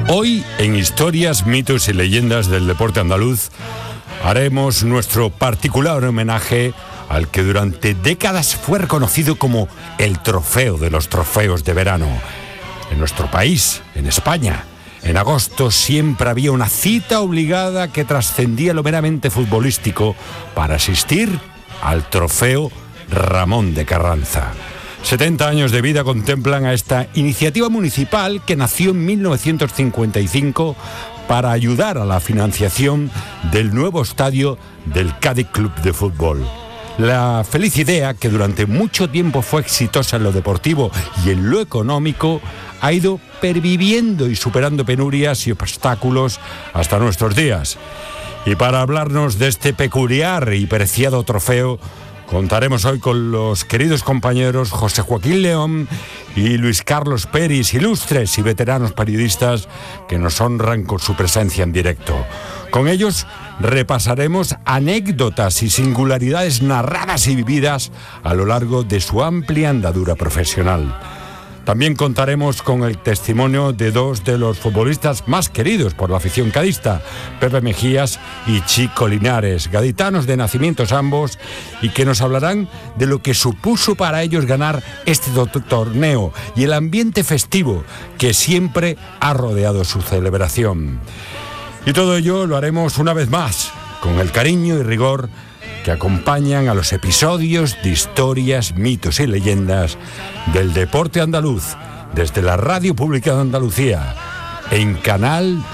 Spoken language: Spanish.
Hoy, en Historias, Mitos y Leyendas del Deporte Andaluz, haremos nuestro particular homenaje al que durante décadas fue reconocido como el trofeo de los trofeos de verano. En nuestro país, en España, en agosto siempre había una cita obligada que trascendía lo meramente futbolístico para asistir al trofeo Ramón de Carranza. 70 años de vida contemplan a esta iniciativa municipal que nació en 1955 para ayudar a la financiación del nuevo estadio del Cádiz Club de Fútbol. La feliz idea, que durante mucho tiempo fue exitosa en lo deportivo y en lo económico, ha ido perviviendo y superando penurias y obstáculos hasta nuestros días. Y para hablarnos de este peculiar y preciado trofeo, contaremos hoy con los queridos compañeros José Joaquín León y Luis Carlos Peris, ilustres y veteranos periodistas que nos honran con su presencia en directo. Con ellos repasaremos anécdotas y singularidades narradas y vividas a lo largo de su amplia andadura profesional. También contaremos con el testimonio de dos de los futbolistas más queridos por la afición cadista, Pepe Mejías y Chico Linares, gaditanos de nacimientos ambos, y que nos hablarán de lo que supuso para ellos ganar este torneo y el ambiente festivo que siempre ha rodeado su celebración. Y todo ello lo haremos una vez más, con el cariño y rigor que acompañan a los episodios de Historias, Mitos y Leyendas del deporte andaluz, desde la Radio Pública de Andalucía, en Canal